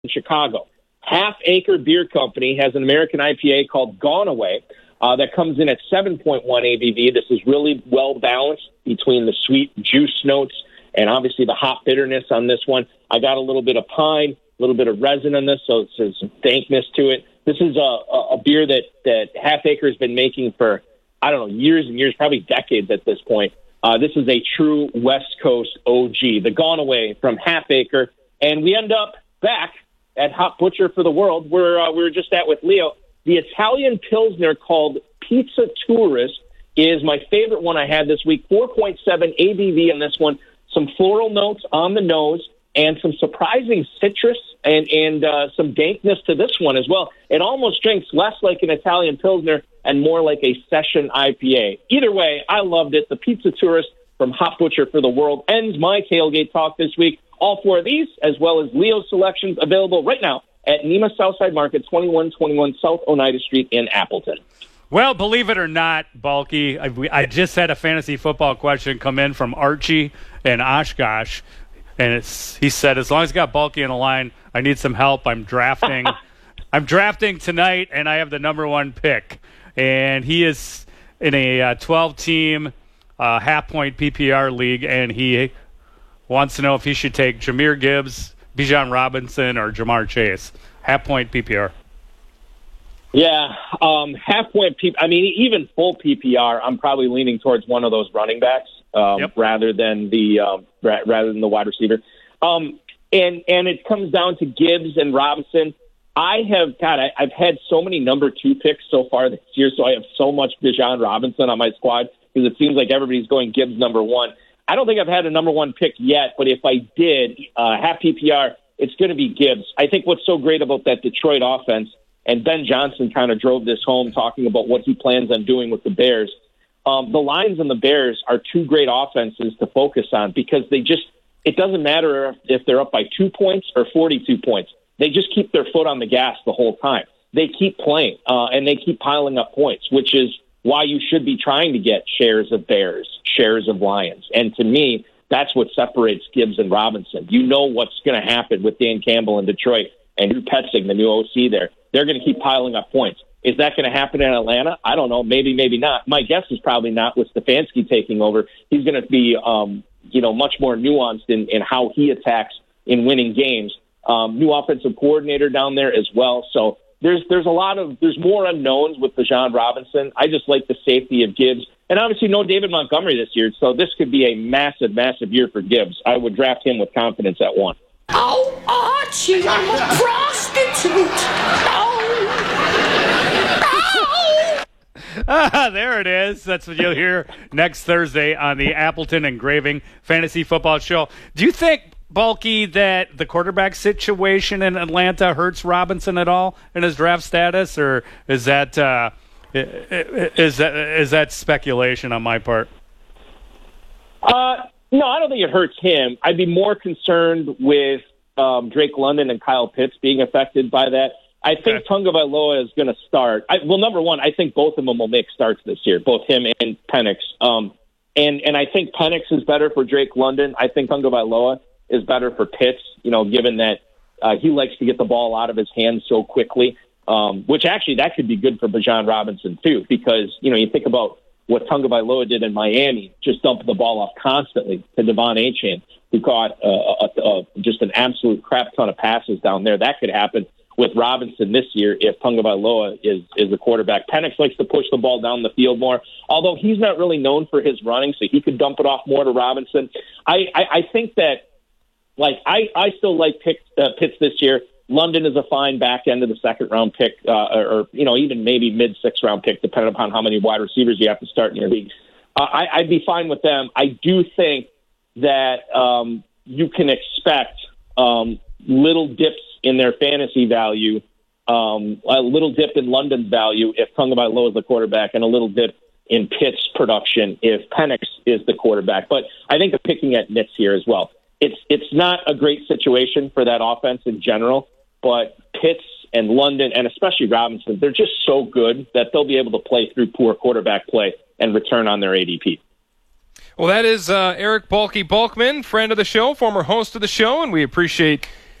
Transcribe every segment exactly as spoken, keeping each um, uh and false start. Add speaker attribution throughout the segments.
Speaker 1: in Chicago. Half Acre Beer Company has an American I P A called Gone Away uh, that comes in at seven point one A B V. This is really well balanced between the sweet juice notes and obviously the hop bitterness on this one. I got a little bit of pine, a little bit of resin on this, so there's some dankness to it. This is a, a, a beer that, that Half Acre has been making for, I don't know, years and years, probably decades at this point. Uh, this is a true West Coast O G, the Gone Away from Half Acre. And we end up back at Hop Butcher for the World, where uh, we were just at with Leo. The Italian Pilsner called Pizza Tourist is my favorite one I had this week. four point seven A B V on this one. Some floral notes on the nose and some surprising citrus and, and uh, some dankness to this one as well. It almost drinks less like an Italian Pilsner and more like a session I P A. Either way, I loved it. The Pizza Tourist from Hop Butcher for the World ends my tailgate talk this week. All four of these, as well as Leo's selections, available right now at Nema Southside Market, twenty-one twenty-one South Oneida Street in Appleton.
Speaker 2: Well, believe it or not, Bulky, I, I just had a fantasy football question come in from Archie in Oshkosh, and it's he said, as long as I got Bulky in the line, I need some help. I'm drafting. I'm drafting tonight, and I have the number one pick. And he is in a twelve-team uh, uh, half-point P P R league, and he wants to know if he should take Jahmyr Gibbs, Bijan Robinson, or Jamar Chase. Half-point P P R.
Speaker 1: Yeah, um, half-point P P R. I mean, even full P P R, I'm probably leaning towards one of those running backs um, yep. rather than the um, ra- rather than the wide receiver. Um, and and it comes down to Gibbs and Robinson. I have, God, I, I've had so many number two picks so far this year, so I have so much Bijan Robinson on my squad because it seems like everybody's going Gibbs number one. I don't think I've had a number one pick yet, but if I did, uh, half P P R, it's going to be Gibbs. I think what's so great about that Detroit offense, and Ben Johnson kind of drove this home talking about what he plans on doing with the Bears. Um, the Lions and the Bears are two great offenses to focus on because they just, it doesn't matter if they're up by two points or forty-two points. They just keep their foot on the gas the whole time. They keep playing, uh, and they keep piling up points, which is why you should be trying to get shares of Bears, shares of Lions. And to me, that's what separates Gibbs and Robinson. You know what's going to happen with Dan Campbell in Detroit and Drew Petzing, the new O C there. They're going to keep piling up points. Is that going to happen in Atlanta? I don't know. Maybe, maybe not. My guess is probably not with Stefanski taking over. He's going to be, um, you know, much more nuanced in, in how he attacks in winning games. Um, new offensive coordinator down there as well. So there's there's a lot of there's more unknowns with Bijan Robinson. I just like the safety of Gibbs, and obviously no David Montgomery this year. So this could be a massive, massive year for Gibbs. I would draft him with confidence at one.
Speaker 3: Oh, Archie, I'm a prostitute. Oh. Oh.
Speaker 2: Ah, there it is. That's what you'll hear next Thursday on the Appleton Engraving Fantasy Football Show. Do you think, Bulky, that the quarterback situation in Atlanta hurts Robinson at all in his draft status, or is that uh, is that is that speculation on my part?
Speaker 1: Uh, no, I don't think it hurts him. I'd be more concerned with um, Drake London and Kyle Pitts being affected by that. I think okay. Tunga Vailoa is going to start. I, well, number one, I think both of them will make starts this year, both him and Penix. Um, and and I think Penix is better for Drake London. I think Tunga Vailoa is better for Pitts, you know, given that uh, he likes to get the ball out of his hands so quickly, um, which actually that could be good for Bijan Robinson too, because, you know, you think about what Tunga Vailoa did in Miami, just dumping the ball off constantly to Devon Achane, who caught uh, a, a, just an absolute crap ton of passes down there. That could happen with Robinson this year if Tunga Vailoa is, is the quarterback. Penix likes to push the ball down the field more, although he's not really known for his running, so he could dump it off more to Robinson. I, I, I think that Like I, I still like Pitts, uh, Pitts this year. London is a fine back end of the second round pick, uh, or, or you know even maybe mid sixth round pick, depending upon how many wide receivers you have to start in your league. Uh, I, I'd be fine with them. I do think that um, you can expect um, little dips in their fantasy value, um, a little dip in London's value if Tunga Vailoa is the quarterback, and a little dip in Pitts' production if Penix is the quarterback. But I think they're picking at nits here as well. It's it's not a great situation for that offense in general, but Pitts and London, and especially Robinson, they're just so good that they'll be able to play through poor quarterback play and return on their A D P.
Speaker 4: Well, that is uh, Eric Bulky Bulkman, friend of the show, former host of the show, and we appreciate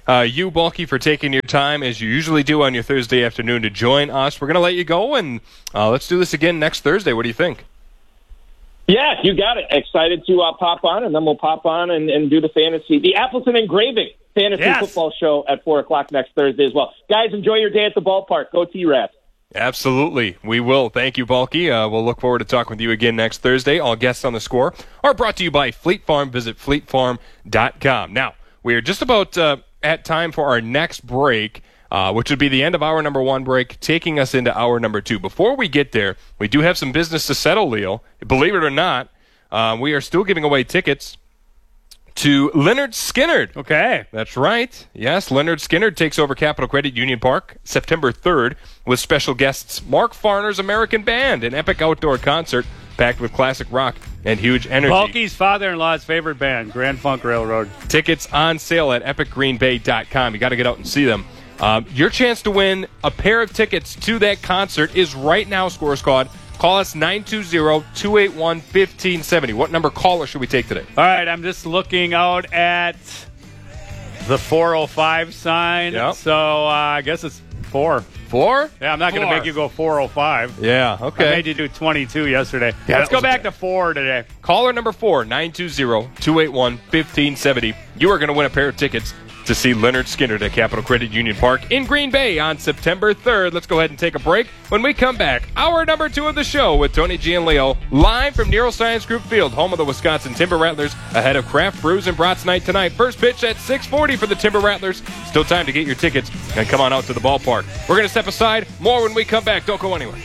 Speaker 4: uh, you, Bulky, for taking your time, as you usually do on your Thursday afternoon, to join us. We're going to let you go, and uh, let's do this again next Thursday. What do you think?
Speaker 1: Yeah, you got it. Excited to uh, pop on, and then we'll pop on and, and do the fantasy, the Appleton Engraving Fantasy
Speaker 2: yes.
Speaker 1: Football Show at four o'clock next Thursday as well. Guys, enjoy your day at the ballpark. Go T-Rats.
Speaker 4: Absolutely. We will. Thank you, Bulky. Uh, we'll look forward to talking with you again next Thursday. All guests on the score are brought to you by Fleet Farm. Visit fleet farm dot com. Now, we are just about uh, at time for our next break, uh, which would be the end of our number one break, taking us into our number two. Before we get there, we do have some business to settle, Leo. Believe it or not, uh, we are still giving away tickets to Lynyrd Skynyrd.
Speaker 2: Okay.
Speaker 4: That's right. Yes, Lynyrd Skynyrd takes over Capital Credit Union Park September third with special guests Mark Farner's American Band, an epic outdoor concert packed with classic rock and huge energy.
Speaker 2: Bulky's father-in-law's favorite band, Grand Funk Railroad.
Speaker 4: Tickets on sale at epic green bay dot com. You got to get out and see them. Um, your chance to win a pair of tickets to that concert is right now, Score Squad. Call us nine two zero, two eight one, one five seven zero. What number caller should we take today?
Speaker 2: All right, I'm just looking out at the four oh five sign.
Speaker 4: Yep.
Speaker 2: So uh, I guess it's four.
Speaker 4: Four?
Speaker 2: Yeah, I'm not going to
Speaker 4: Four.
Speaker 2: make you go four oh five.
Speaker 4: Yeah, okay.
Speaker 2: I made you do twenty-two yesterday.
Speaker 4: Yeah,
Speaker 2: Let's
Speaker 4: that
Speaker 2: go
Speaker 4: was
Speaker 2: back
Speaker 4: okay.
Speaker 2: to four today.
Speaker 4: Caller number four, nine two zero, two eight one, one five seven zero. You are going to win a pair of tickets to see Lynyrd Skynyrd at Capital Credit Union Park in Green Bay on September third. Let's go ahead and take a break. When we come back, hour number two of the show with Tony G and Leo, live from Neuroscience Group Field, home of the Wisconsin Timber Rattlers, ahead of Craft Brews and Brats Night tonight. First pitch at six forty for the Timber Rattlers. Still time to get your tickets and come on out to the ballpark. We're going to step aside. More when we come back. Don't go anywhere.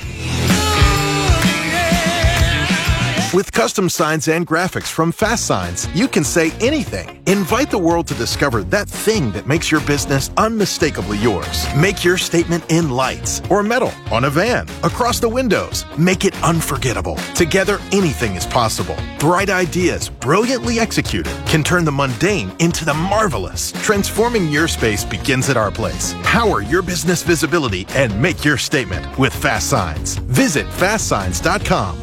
Speaker 5: With custom signs and graphics from Fast Signs, you can say anything. Invite the world to discover that thing that makes your business unmistakably yours. Make your statement in lights or metal, on a van, across the windows. Make it unforgettable. Together, anything is possible. Bright ideas, brilliantly executed, can turn the mundane into the marvelous. Transforming your space begins at our place. Power your business visibility and make your statement with Fast Signs. Visit fast signs dot com.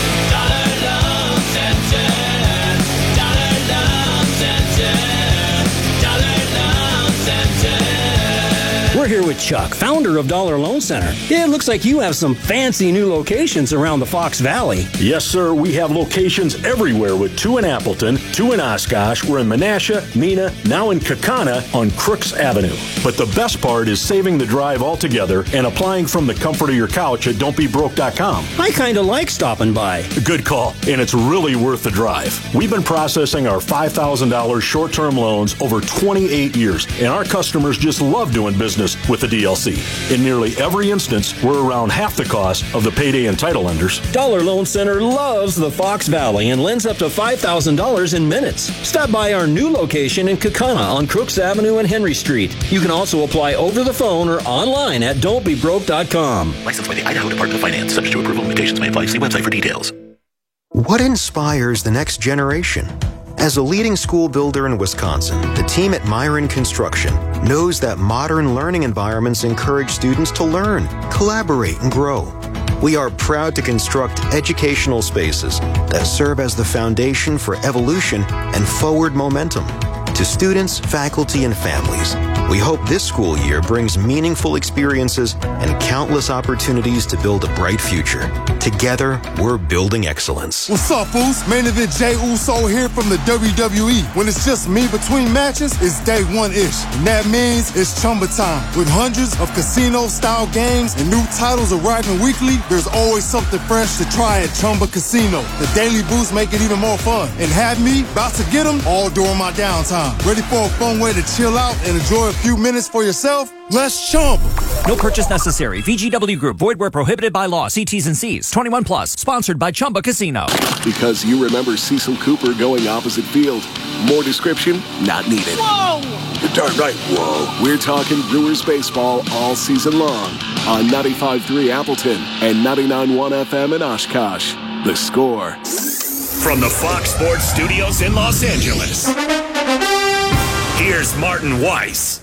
Speaker 6: We're here with Chuck, founder of Dollar Loan Center. It looks like you have some fancy new locations around the Fox Valley.
Speaker 7: Yes, sir. We have locations everywhere with two in Appleton, two in Oshkosh. We're in Menasha, Mena, now in Kaukauna on Crooks Avenue. But the best part is saving the drive altogether and applying from the comfort of your couch at don't be broke dot com.
Speaker 6: I kind of like stopping by.
Speaker 7: Good call, and it's really worth the drive. We've been processing our five thousand dollars short-term loans over twenty-eight years, and our customers just love doing business with the D L C. In nearly every instance, we're around half the cost of the payday and title lenders.
Speaker 6: Dollar Loan Center loves the Fox Valley and lends up to five thousand dollars in minutes. Stop by our new location in Kaukauna on Crooks Avenue and Henry Street. You can also apply over the phone or online at don't be broke dot com.
Speaker 8: Licensed by the Idaho Department of Finance. Subject to approval. Limitations may apply. See website for details.
Speaker 9: What inspires the next generation? As a leading school builder in Wisconsin, the team at Myron Construction knows that modern learning environments encourage students to learn, collaborate, and grow. We are proud to construct educational spaces that serve as the foundation for evolution and forward momentum. To students, faculty, and families, we hope this school year brings meaningful experiences and countless opportunities to build a bright future. Together, we're building excellence.
Speaker 10: What's up, fools? Main event Jey Uso here from the W W E. When it's just me between matches, it's day one-ish. And that means it's Chumba time. With hundreds of casino-style games and new titles arriving weekly, there's always something fresh to try at Chumba Casino. The daily boosts make it even more fun. And have me about to get them all during my downtime. Ready for a fun way to chill out and enjoy a few minutes for yourself? Let's Chumba.
Speaker 11: No purchase necessary. V G W Group. Void where prohibited by law. See T's and C's. twenty-one plus. Sponsored by Chumba Casino.
Speaker 12: Because you remember Cecil Cooper going opposite field. More description? Not needed.
Speaker 3: Whoa!
Speaker 12: You're darn right, whoa. We're talking Brewers baseball all season long on ninety-five point three Appleton and ninety-nine point one F M in Oshkosh. The Score.
Speaker 13: From the Fox Sports Studios in Los Angeles, here's Martin Weiss.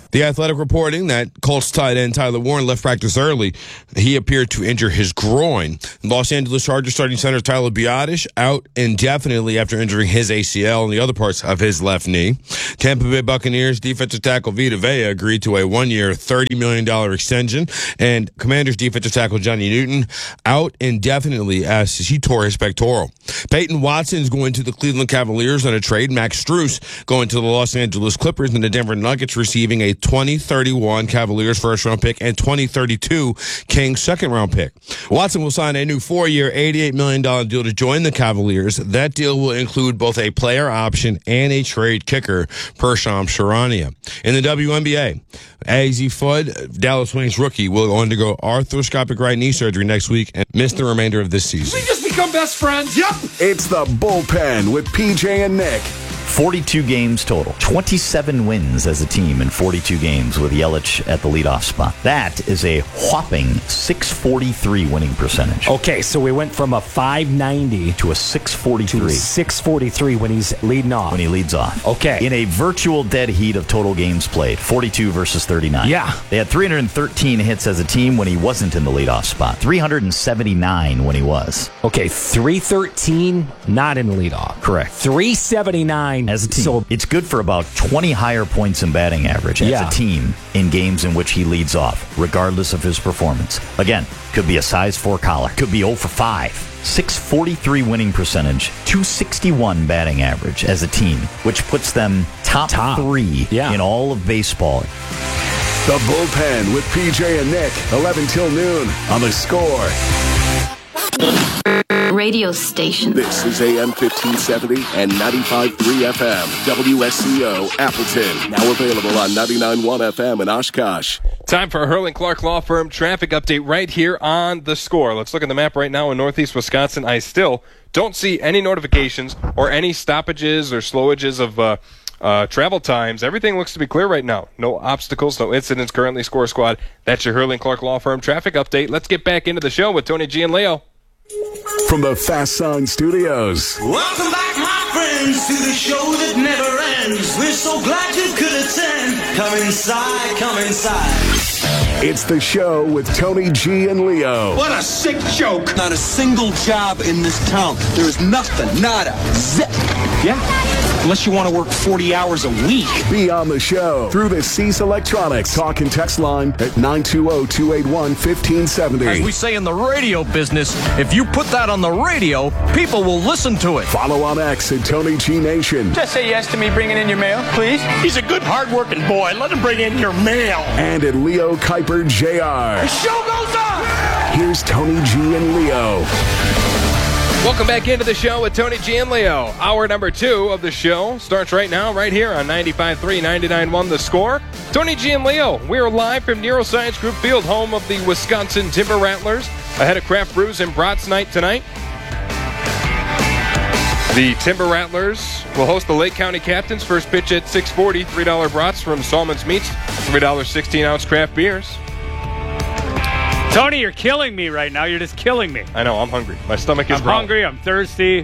Speaker 14: The Athletic reporting that Colts tight end Tyler Warren left practice early. He appeared to injure his groin. Los Angeles Chargers starting center Tyler Biadasz out indefinitely after injuring his A C L and the other parts of his left knee. Tampa Bay Buccaneers defensive tackle Vita Vea agreed to a one-year, thirty million dollars extension. And Commanders defensive tackle Johnny Newton out indefinitely as he tore his pectoral. Peyton Watson's going to the Cleveland Cavaliers on a trade. Max Strus going to the Los Angeles Clippers, and the Denver Nuggets receiving a twenty thirty-one Cavaliers first-round pick and twenty thirty-two Kings second-round pick. Watson will sign a new four-year, eighty-eight million dollars deal to join the Cavaliers. That deal will include both a player option and a trade kicker, per Shams Charania. In the W N B A, Azzi Fudd, Dallas Wings rookie, will undergo arthroscopic right knee surgery next week and miss the remainder of this season.
Speaker 13: We just become best friends. Yep.
Speaker 12: It's the Bullpen with P J and Nick.
Speaker 15: forty-two games total. twenty-seven wins as a team in forty-two games with Yelich at the leadoff spot. That is a whopping six forty-three winning percentage.
Speaker 16: Okay, so we went from a five ninety
Speaker 15: to a six forty-three.
Speaker 16: to a six forty-three when he's leading off.
Speaker 15: When he leads off.
Speaker 16: Okay.
Speaker 15: In a virtual dead heat of total games played, forty-two versus thirty-nine.
Speaker 16: Yeah.
Speaker 15: They had three hundred thirteen hits as a team when he wasn't in the leadoff spot. three hundred seventy-nine when he was.
Speaker 16: Okay, three thirteen, not in the leadoff.
Speaker 15: Correct.
Speaker 16: three seventy-nine
Speaker 15: as a team.
Speaker 16: So
Speaker 15: it's good for about twenty higher points in batting average as
Speaker 16: Yeah.
Speaker 15: a team in games in which he leads off, regardless of his performance. Again, could be a size four collar, could be oh for five. six forty-three winning percentage, two sixty-one batting average as a team, which puts them top,
Speaker 16: Top.
Speaker 15: three
Speaker 16: Yeah.
Speaker 15: in all of baseball.
Speaker 12: The Bullpen with P J and Nick, eleven till noon on The Score.
Speaker 17: Radio station.
Speaker 12: This is A M fifteen seventy and ninety-five point three F M, W S C O, Appleton. Now available on ninety-nine point one F M in Oshkosh.
Speaker 4: Time for a Hurling Clark Law Firm traffic update right here on The Score. Let's look at the map right now in northeast Wisconsin. I still don't see any notifications or any stoppages or slowages of uh, uh, travel times. Everything looks to be clear right now. No obstacles, no incidents currently. Score Squad. That's your Hurling Clark Law Firm traffic update. Let's get back into the show with Tony G and Leo.
Speaker 12: From the Fast Sign Studios.
Speaker 18: Welcome back, my friends, to the show that never ends. We're so glad you could attend. Come inside, come inside.
Speaker 12: It's the show with Tony G and Leo.
Speaker 18: What a sick joke. Not a single job in this town. There is nothing, nada, zip. Yeah? Unless you want to work forty hours a week.
Speaker 12: Be on the show through the Cease Electronics talk and text line at nine two zero, two eight one, one five seven zero.
Speaker 19: As we say in the radio business, if you put that on the radio, people will listen to it.
Speaker 12: Follow on X at Tony G Nation.
Speaker 20: Just say yes to me bringing in your mail, please.
Speaker 19: He's a good, hard-working boy. Let him bring in your mail.
Speaker 12: And at Leo Kuiper J R.
Speaker 18: The show goes on.
Speaker 12: Here's Tony G and Leo.
Speaker 4: Welcome back into the show with Tony G and Leo. Hour number two of the show starts right now, right here on ninety-five point three, ninety-nine point one The Score. Tony G and Leo, we are live from Neuroscience Group Field, home of the Wisconsin Timber Rattlers, ahead of Craft Brews and Brats Night tonight. The Timber Rattlers will host the Lake County Captains. First pitch at six forty, three dollar brats from Salmon's Meats, three dollars sixteen ounce craft beers.
Speaker 2: Tony, you're killing me right now. You're just killing me.
Speaker 4: I know, I'm hungry. My stomach is
Speaker 2: I'm
Speaker 4: growling.
Speaker 2: hungry. I'm thirsty.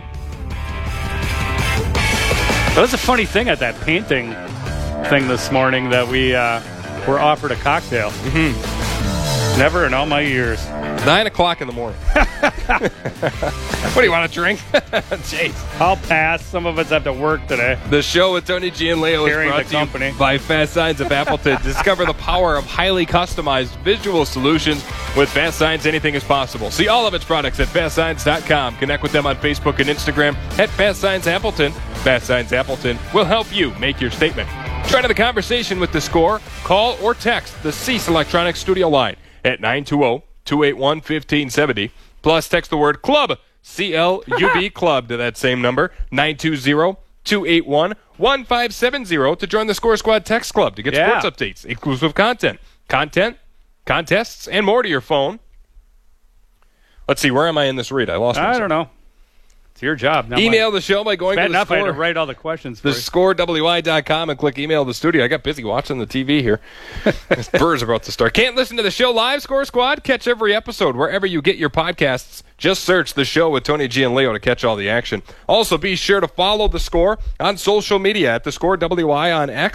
Speaker 2: That was a funny thing at that painting thing this morning that we uh, were offered a cocktail.
Speaker 4: Mm-hmm.
Speaker 2: Never in all my years.
Speaker 4: Nine o'clock in the morning. What do you want to drink? Jeez.
Speaker 2: I'll pass. Some of us have to work today.
Speaker 4: The show with Tony G and Leo is brought to you by Fast Signs of Appleton. Discover the power of highly customized visual solutions. With Fast Signs, anything is possible. See all of its products at fast signs dot com. Connect with them on Facebook and Instagram at Fast Signs Appleton. Fast Signs Appleton will help you make your statement. Join in the conversation with The Score. Call or text the Cease Electronics studio line at nine two zero, two eight one, one five seven zero. Plus, text the word CLUB, C L U B, CLUB, to that same number, nine two zero, two eight one, one five seven zero, to join the Score Squad Text Club to get
Speaker 2: Yeah.
Speaker 4: sports updates, exclusive content, content, contests, and more to your phone. Let's see, where am I in this read? I lost myself.
Speaker 2: I don't know. It's your job. Not
Speaker 4: Email
Speaker 2: mine.
Speaker 4: the show by going
Speaker 2: Bad
Speaker 4: to the
Speaker 2: enough I
Speaker 4: score.
Speaker 2: had to write all the questions for
Speaker 4: The
Speaker 2: you.
Speaker 4: score W I dot com and click email the studio. I got busy watching the T V here. This Brewers are about to start. Can't listen to the show live, Score Squad? Catch every episode wherever you get your podcasts. Just search The Show with Tony G and Leo to catch all the action. Also, be sure to follow The Score on social media at The Score W I on X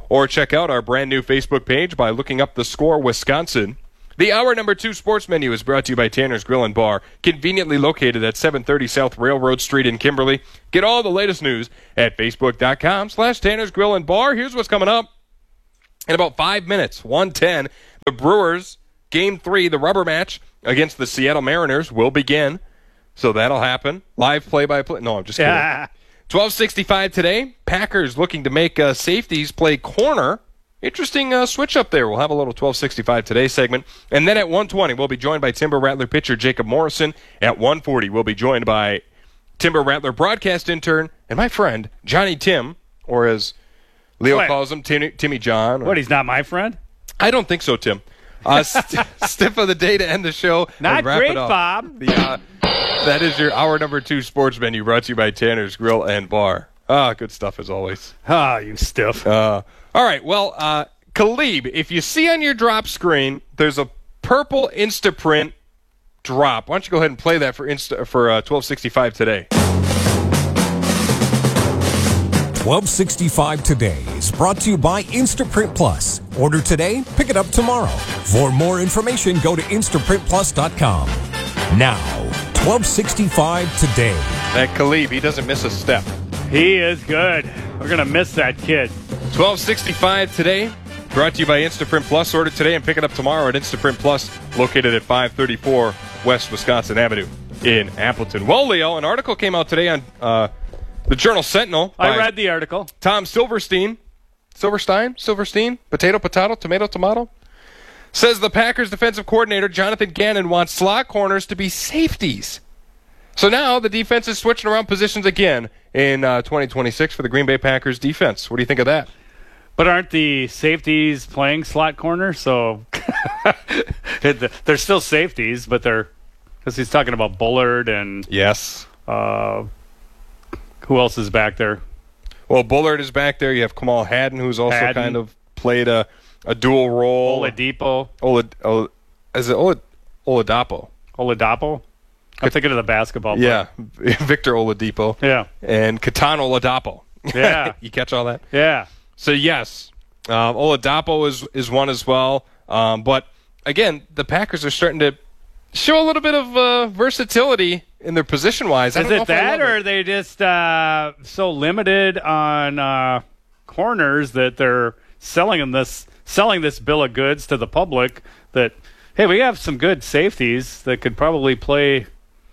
Speaker 4: or check out our brand new Facebook page by looking up The Score Wisconsin. The hour number two sports menu is brought to you by Tanner's Grill and Bar, conveniently located at seven thirty South Railroad Street in Kimberly. Get all the latest news at facebook.com slash Tanner's Grill and Bar. Here's what's coming up. In about five minutes, one ten, the Brewers, Game three, the rubber match against the Seattle Mariners will begin. So that'll happen. Live play-by-play. No, I'm just kidding.
Speaker 2: Yeah.
Speaker 4: twelve sixty-five today, Packers looking to make uh, safeties play corner. Interesting uh, switch up there. We'll have a little twelve sixty-five today segment. And then at one twenty, we'll be joined by Timber Rattler pitcher Jacob Morrison. At one forty, we'll be joined by Timber Rattler broadcast intern and my friend Johnny Tim, or as Leo
Speaker 2: what?
Speaker 4: calls him, Timmy, Timmy John. Or,
Speaker 2: What, he's not my friend?
Speaker 4: I don't think so, Tim. Uh, st- stiff of the day to end the show.
Speaker 2: Not
Speaker 4: and wrap
Speaker 2: great,
Speaker 4: it up.
Speaker 2: Bob.
Speaker 4: The, uh, that is your hour number two sports menu brought to you by Tanner's Grill and Bar. Ah, good stuff as always.
Speaker 2: Ah, you stiff.
Speaker 4: Uh, all right, well, uh, Khalib, if you see on your drop screen, there's a purple Instaprint drop. Why don't you go ahead and play that for Insta for uh, twelve sixty-five today?
Speaker 17: twelve sixty-five Today is brought to you by Instaprint Plus. Order today, pick it up tomorrow. For more information, go to instaprint plus dot com. Now, twelve sixty-five Today.
Speaker 4: That Khalib, he doesn't miss a step.
Speaker 2: He is good. We're going to miss that kid.
Speaker 4: twelve sixty-five Today, brought to you by Instaprint Plus. Order today and pick it up tomorrow at Instaprint Plus, located at five thirty-four West Wisconsin Avenue in Appleton. Well, Leo, an article came out today on uh, the Journal Sentinel.
Speaker 2: I read the article.
Speaker 4: Tom Silverstein. Silverstein? Silverstein? Potato, potato, tomato, tomato? Says the Packers defensive coordinator, Jonathan Gannon, wants slot corners to be safeties. So now the defense is switching around positions again in uh, twenty twenty-six for the Green Bay Packers defense. What do you think of that?
Speaker 2: But aren't the safeties playing slot corner? So they're still safeties, but they're because he's talking about Bullard and
Speaker 4: yes,
Speaker 2: uh, who else is back there?
Speaker 4: Well, Bullard is back there. You have Kamal Haddon, who's also
Speaker 2: Haddon.
Speaker 4: kind of played a, a dual role.
Speaker 2: Oladipo.
Speaker 4: Olad, Olad, is it Olad, Oladapo?
Speaker 2: Oladapo? I'm thinking of the basketball player.
Speaker 4: Yeah, Victor Oladipo.
Speaker 2: Yeah.
Speaker 4: And Katan Oladapo.
Speaker 2: Yeah.
Speaker 4: You catch all that?
Speaker 2: Yeah.
Speaker 4: So, yes, um, Oladapo is, is one as well. Um, but, again, the Packers are starting to show a little bit of uh, versatility in their position-wise. I
Speaker 2: Is
Speaker 4: don't know
Speaker 2: it
Speaker 4: if I
Speaker 2: that,
Speaker 4: love
Speaker 2: or
Speaker 4: it.
Speaker 2: are they just uh, so limited on uh, corners that they're selling them this selling this bill of goods to the public that, hey, we have some good safeties that could probably play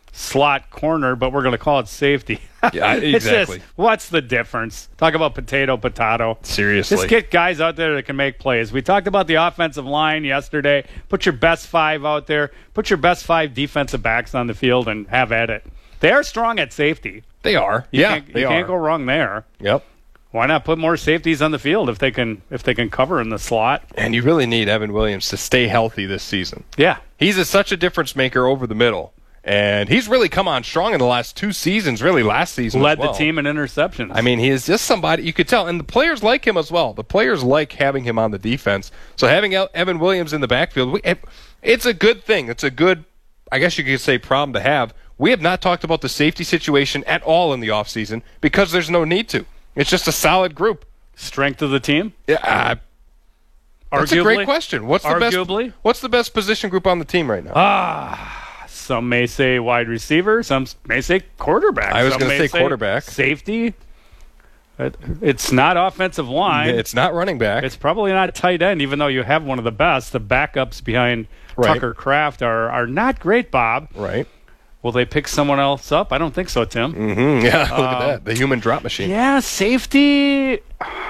Speaker 2: slot corner, but we're going to call it safety.
Speaker 4: Yeah,
Speaker 2: It's
Speaker 4: exactly.
Speaker 2: just, what's the difference? Talk about potato, potato.
Speaker 4: Seriously.
Speaker 2: Just get guys out there that can make plays. We talked about the offensive line yesterday. Put your best five out there. Put your best five defensive backs on the field and have at it. They are strong at safety.
Speaker 4: They are.
Speaker 2: You
Speaker 4: yeah,
Speaker 2: can't,
Speaker 4: they
Speaker 2: you
Speaker 4: are.
Speaker 2: can't go wrong there.
Speaker 4: Yep.
Speaker 2: Why not put more safeties on the field if they can if they can cover in the slot?
Speaker 4: And you really need Evan Williams to stay healthy this season.
Speaker 2: Yeah.
Speaker 4: He's a, such a difference maker over the middle. And he's really come on strong in the last two seasons, really last season
Speaker 2: Led
Speaker 4: as well.
Speaker 2: the team in interceptions.
Speaker 4: I mean, he is just somebody you could tell. And the players like him as well. The players like having him on the defense. So having Evan Williams in the backfield, we, it, it's a good thing. It's a good, I guess you could say, problem to have. We have not talked about the safety situation at all in the offseason because there's no need to. It's just a solid group.
Speaker 2: Strength of the team?
Speaker 4: Yeah, uh, that's a great question. What's the
Speaker 2: Arguably?
Speaker 4: best? What's the best position group on the team right now?
Speaker 2: Ah, some may say wide receiver. Some may say quarterback.
Speaker 4: I was
Speaker 2: Some
Speaker 4: going to
Speaker 2: may
Speaker 4: say quarterback.
Speaker 2: Safety. It, it's not offensive line.
Speaker 4: It's not running back.
Speaker 2: It's probably not tight end, even though you have one of the best. The backups behind
Speaker 4: Right.
Speaker 2: Tucker Kraft are, are not great, Bob.
Speaker 4: Right.
Speaker 2: Will they pick someone else up? I don't think so, Tim.
Speaker 4: Mm-hmm. Yeah, look
Speaker 2: Um,
Speaker 4: at that. The human drop machine.
Speaker 2: Yeah, safety.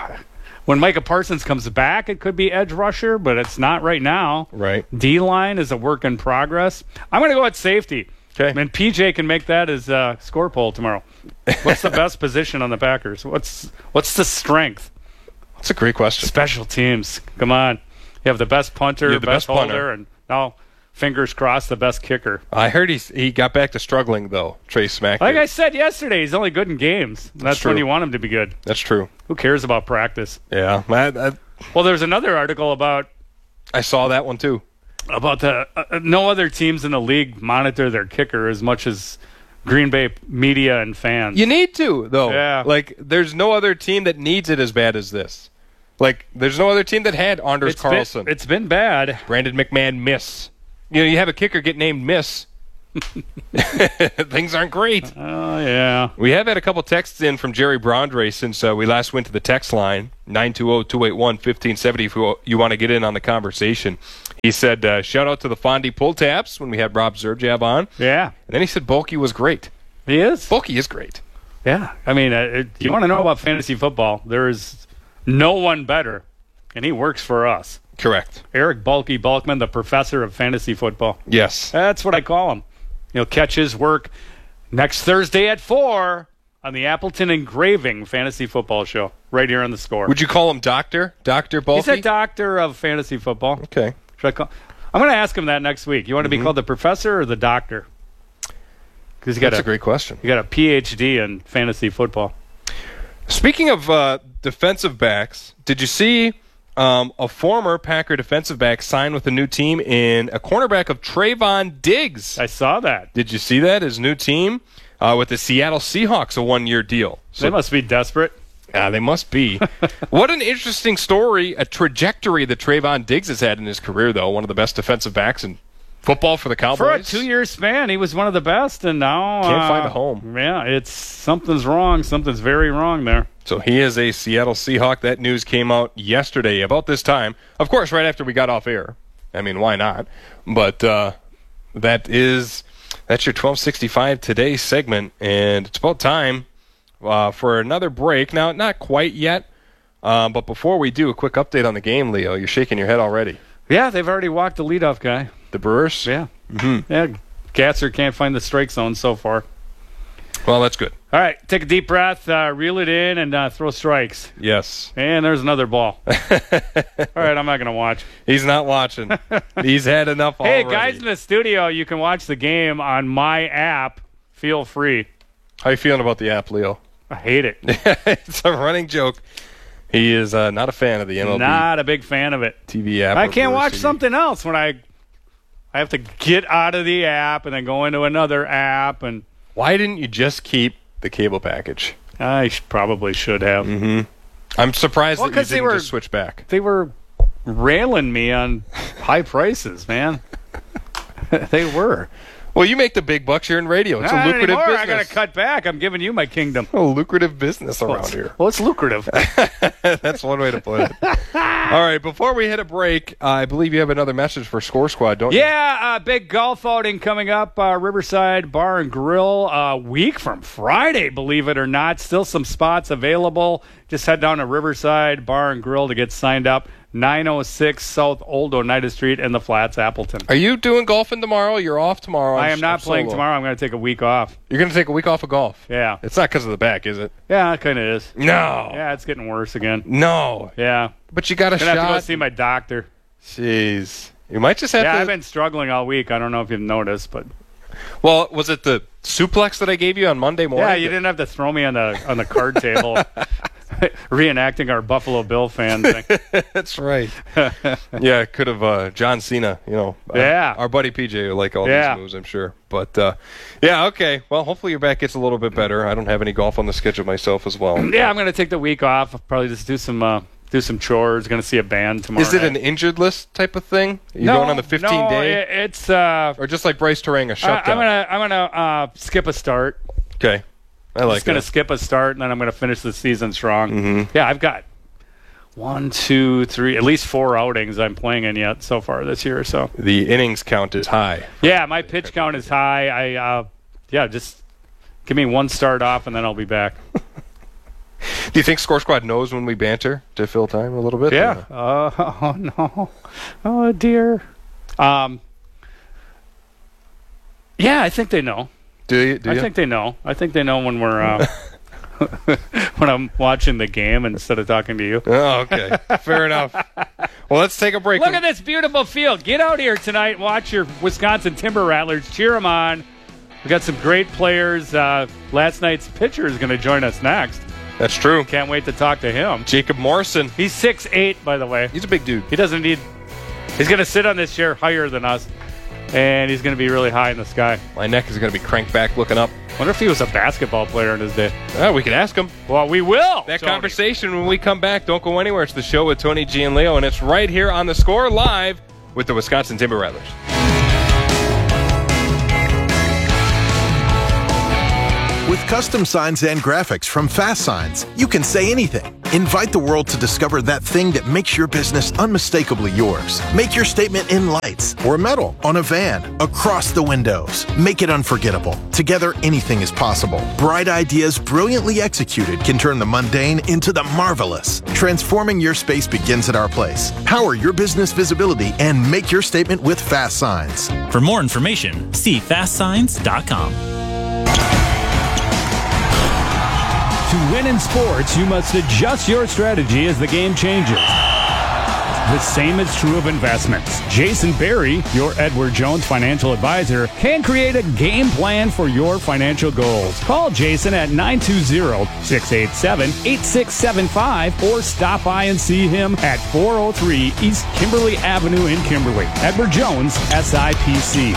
Speaker 2: When Micah Parsons comes back, it could be edge rusher, but it's not right now.
Speaker 4: Right.
Speaker 2: D-line is a work in progress. I'm going to go at safety.
Speaker 4: Okay.
Speaker 2: And P J can make that his uh, score poll tomorrow. What's the best position on the Packers? What's what's the strength?
Speaker 4: That's a great question.
Speaker 2: Special teams. Come on. You have the best punter,
Speaker 4: You have the
Speaker 2: best,
Speaker 4: best punter.
Speaker 2: holder, and now, fingers crossed, the best kicker.
Speaker 4: I heard he he got back to struggling though. Trey Smack.
Speaker 2: Like
Speaker 4: did.
Speaker 2: I said yesterday, he's only good in games. That's,
Speaker 4: true.
Speaker 2: when you want him to be good.
Speaker 4: That's true.
Speaker 2: Who cares about practice?
Speaker 4: Yeah, I, I,
Speaker 2: Well, there's another article about
Speaker 4: I saw that one too.
Speaker 2: about the uh, no other teams in the league monitor their kicker as much as Green Bay media and fans.
Speaker 4: You need to though.
Speaker 2: Yeah.
Speaker 4: Like there's no other team that needs it as bad as this. Like, there's no other team that had Anders
Speaker 2: It's
Speaker 4: Carlson.
Speaker 2: been, it's been bad.
Speaker 4: Brandon McMahon, miss. You know, you have a kicker get named miss. Things aren't great.
Speaker 2: Oh, yeah.
Speaker 4: We have had a couple texts in from Jerry Brondre since uh, we last went to the text line, nine two zero, two eight one, one five seven zero if you, you want to get in on the conversation. He said, uh, shout out to the Fondy Pull Tabs when we had Rob Zerjab on.
Speaker 2: Yeah.
Speaker 4: And then he said Bulky was great.
Speaker 2: He is?
Speaker 4: Bulky is great.
Speaker 2: Yeah. I mean, uh, it, you want to know about fantasy football, there is no one better, and he works for us.
Speaker 4: Correct.
Speaker 2: Eric Bulky Bulkman, the professor of fantasy football.
Speaker 4: Yes.
Speaker 2: That's what I call him. You'll catch his work next Thursday at four on the Appleton Engraving Fantasy Football Show, right here on the Score.
Speaker 4: Would you call him Doctor? Doctor Bulky?
Speaker 2: He's a doctor of fantasy football.
Speaker 4: Okay.
Speaker 2: Should I call? I'm going to ask him that next week. You want to
Speaker 4: Mm-hmm.
Speaker 2: be called the professor or the doctor? Because you got
Speaker 4: That's a great question.
Speaker 2: You got a P H D in fantasy football.
Speaker 4: Speaking of uh, defensive backs, did you see um, a former Packer defensive back sign with a new team in a cornerback of Trayvon Diggs?
Speaker 2: I saw that.
Speaker 4: Did you see that? His new team uh, with the Seattle Seahawks, a one-year deal.
Speaker 2: So, they must be desperate.
Speaker 4: Yeah, they must be. What an interesting story, a trajectory that Trayvon Diggs has had in his career, though. One of the best defensive backs in football for the Cowboys.
Speaker 2: For a two-year span, he was one of the best, and now
Speaker 4: Can't
Speaker 2: uh,
Speaker 4: find a home.
Speaker 2: Yeah, it's something's wrong. Something's very wrong there.
Speaker 4: So he is a Seattle Seahawk. That news came out yesterday about this time. Of course, right after we got off air. I mean, why not? But uh, that is that's your twelve sixty-five Today segment, and it's about time uh, for another break. Now, not quite yet, uh, but before we do, a quick update on the game, Leo. You're shaking your head already.
Speaker 2: Yeah, they've already walked the leadoff guy.
Speaker 4: The Brewers?
Speaker 2: Yeah.
Speaker 4: Mm-hmm.
Speaker 2: Yeah, Gatzer can't find the strike zone so far.
Speaker 4: Well, that's good.
Speaker 2: All right, take a deep breath, uh, reel it in, and uh, throw strikes.
Speaker 4: Yes.
Speaker 2: And there's another ball. All right, I'm not going to watch.
Speaker 4: He's not watching. He's had enough
Speaker 2: Hey,
Speaker 4: already.
Speaker 2: guys in the studio, you can watch the game on my app. Feel free.
Speaker 4: How you feeling about the app, Leo?
Speaker 2: I hate it.
Speaker 4: It's a running joke. He is uh, not a fan of the M L B.
Speaker 2: Not a big fan of it.
Speaker 4: T V app.
Speaker 2: I
Speaker 4: or
Speaker 2: can't
Speaker 4: Brewers
Speaker 2: watch
Speaker 4: T V.
Speaker 2: something else when I I have to get out of the app and then go into another app. And
Speaker 4: why didn't you just keep the cable package?
Speaker 2: I sh- probably should have.
Speaker 4: Mm-hmm. I'm surprised
Speaker 2: Well,
Speaker 4: that you
Speaker 2: 'cause they
Speaker 4: didn't
Speaker 2: were-
Speaker 4: just switch back.
Speaker 2: They were railing me on high prices, man. They were.
Speaker 4: Well, you make the big bucks here in radio. It's
Speaker 2: Not
Speaker 4: a lucrative
Speaker 2: anymore.
Speaker 4: business.
Speaker 2: I got to cut back. I'm giving you my kingdom.
Speaker 4: A lucrative business
Speaker 2: Well,
Speaker 4: around
Speaker 2: it's-
Speaker 4: here.
Speaker 2: Well, it's lucrative.
Speaker 4: That's one way to put it. All right, before we hit a break, uh, I believe you have another message for Score Squad, don't you?
Speaker 2: Yeah, uh, big golf outing coming up. Uh, Riverside Bar and Grill, a week from Friday, believe it or not. Still some spots available. Just head down to Riverside Bar and Grill to get signed up. nine oh six South Old Oneida Street in the Flats, Appleton.
Speaker 4: Are you doing golfing tomorrow? You're off tomorrow.
Speaker 2: I
Speaker 4: I'm-
Speaker 2: am not
Speaker 4: I'm
Speaker 2: playing
Speaker 4: solo.
Speaker 2: tomorrow. I'm going to take a week off.
Speaker 4: You're going to take a week off of golf?
Speaker 2: Yeah.
Speaker 4: It's not because of the back, is it?
Speaker 2: Yeah, it kind of is.
Speaker 4: No.
Speaker 2: Yeah, it's getting worse again.
Speaker 4: No.
Speaker 2: Yeah.
Speaker 4: But you got a
Speaker 2: Gonna
Speaker 4: shot.
Speaker 2: have to go see my doctor.
Speaker 4: Jeez. You might just have
Speaker 2: yeah,
Speaker 4: to...
Speaker 2: I've been struggling all week. I don't know if you've noticed, but
Speaker 4: Well, was it the suplex that I gave you on Monday morning?
Speaker 2: yeah, you didn't have to throw me on the on the card table, reenacting our Buffalo Bill fan thing.
Speaker 4: That's right. Yeah, could have uh, John Cena, you know. uh,
Speaker 2: Yeah.
Speaker 4: our buddy P J would like all
Speaker 2: Yeah.
Speaker 4: these moves, I'm sure. But, uh, yeah, okay. Well, hopefully your back gets a little bit better. I don't have any golf on the schedule myself as well.
Speaker 2: Yeah, I'm going to take the week off. I'll probably just do some uh, do some chores. Going to see a band tomorrow.
Speaker 4: Is it
Speaker 2: night.
Speaker 4: an injured list type of thing? Are you
Speaker 2: no,
Speaker 4: going on the fifteen
Speaker 2: no,
Speaker 4: day?
Speaker 2: it- it's uh,
Speaker 4: Or just like Bryce Terang, a
Speaker 2: I,
Speaker 4: shutdown?
Speaker 2: I'm gonna I'm gonna uh, skip a start.
Speaker 4: Okay. I like
Speaker 2: just gonna
Speaker 4: that.
Speaker 2: skip a start, and then I'm gonna finish the season strong.
Speaker 4: Mm-hmm.
Speaker 2: Yeah, I've got one, two, three, at least four outings I'm playing in yet so far this year. So
Speaker 4: The innings count is high.
Speaker 2: yeah, my pitch count is high. I uh, yeah, just give me one start off, and then I'll be back.
Speaker 4: Do you think Score Squad knows when we banter to fill time a little bit?
Speaker 2: Yeah. Uh, oh no. Oh dear. Um. Yeah, I think they know.
Speaker 4: Do you? Do
Speaker 2: I
Speaker 4: you?
Speaker 2: think they know. I think they know when we're uh, when I'm watching the game instead of talking to you.
Speaker 4: Oh, okay. Fair enough. Well, let's take a break.
Speaker 2: Look at this beautiful field. Get out here tonight and watch your Wisconsin Timber Rattlers. Cheer them on. We got some great players. Uh, last night's pitcher is going to join us next.
Speaker 4: That's true.
Speaker 2: Can't wait to talk to him.
Speaker 4: Jacob Morrison.
Speaker 2: He's six eight, by the way.
Speaker 4: He's a big dude.
Speaker 2: He doesn't need... He's going to sit on this chair higher than us, and he's going to be really high in the sky.
Speaker 4: My neck is going to be cranked back looking up.
Speaker 2: Wonder if he was a basketball player in his day.
Speaker 4: Yeah, we could ask him.
Speaker 2: Well, we will.
Speaker 4: That
Speaker 2: Tony.
Speaker 4: conversation when we come back. Don't go anywhere. It's the show with Tony G and Leo, and it's right here on The Score live with the Wisconsin Timber Rattlers.
Speaker 5: With custom signs and graphics from Fast Signs, you can say anything. Invite the world to discover that thing that makes your business unmistakably yours. Make your statement in lights or metal, on a van, across the windows. Make it unforgettable. Together, anything is possible. Bright ideas brilliantly executed can turn the mundane into the marvelous. Transforming your space begins at our place. Power your business visibility and make your statement with Fast Signs.
Speaker 21: For more information, see fast signs dot com.
Speaker 22: To win in sports, you must adjust your strategy as the game changes. The same is true of investments. Jason Berry, your Edward Jones financial advisor, can create a game plan for your financial goals. Call Jason at nine two zero, six eight seven, eight six seven five or stop by and see him at four oh three East Kimberly Avenue in Kimberly. Edward Jones, S I P C.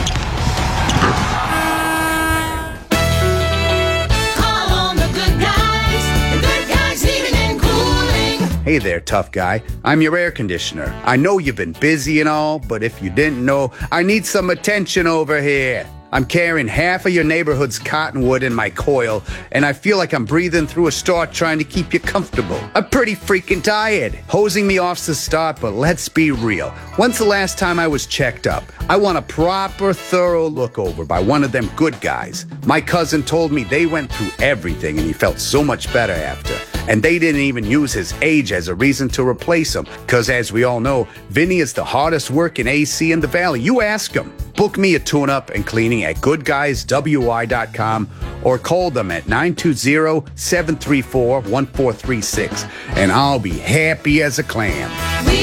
Speaker 23: Hey there, tough guy. I'm your air conditioner. I know you've been busy and all, but if you didn't know, I need some attention over here. I'm carrying half of your neighborhood's cottonwood in my coil, and I feel like I'm breathing through a straw trying to keep you comfortable. I'm pretty freaking tired. Hosing me off's the start, but let's be real. When's the last time I was checked up? I want a proper, thorough look over by one of them good guys. My cousin told me they went through everything, and he felt so much better after. And they didn't even use his age as a reason to replace him. Because as we all know, Vinny is the hardest working A C in the Valley. You ask him. Book me a tune-up and cleaning at good guys w i dot com or call them at nine two zero, seven three four, one four three six. And I'll be happy as a clam.